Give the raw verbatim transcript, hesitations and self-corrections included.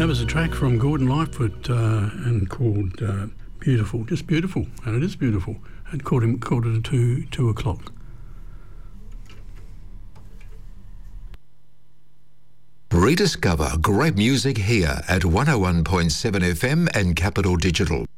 That was a track from Gordon Lightfoot uh, and called uh, Beautiful, just beautiful, and it is beautiful, at quarter, quarter to two, two o'clock. Rediscover great music here at one oh one point seven F M and Capital Digital.